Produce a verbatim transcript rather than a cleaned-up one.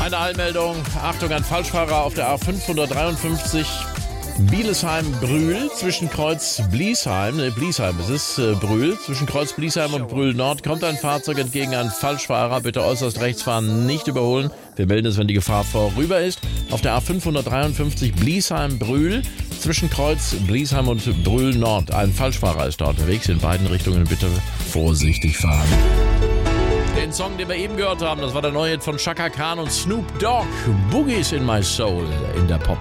Eine Eilmeldung. Achtung, ein Falschfahrer auf der A fünfhundertdreiundfünfzig Bielesheim-Brühl zwischen Kreuz Bliesheim, ne, Bliesheim, es ist äh, Brühl, zwischen Kreuz Bliesheim und Brühl Nord kommt ein Fahrzeug entgegen, ein Falschfahrer, bitte äußerst rechts fahren, nicht überholen. Wir melden es, wenn die Gefahr vorüber ist. Auf der A fünfhundertdreiundfünfzig Bliesheim-Brühl zwischen Kreuz Bliesheim und Brühl Nord. Ein Falschfahrer ist da unterwegs, in beiden Richtungen bitte vorsichtig fahren. Den Song, den wir eben gehört haben, das war der neue Hit von Chaka Khan und Snoop Dogg, Boogies in My Soul in der Pop.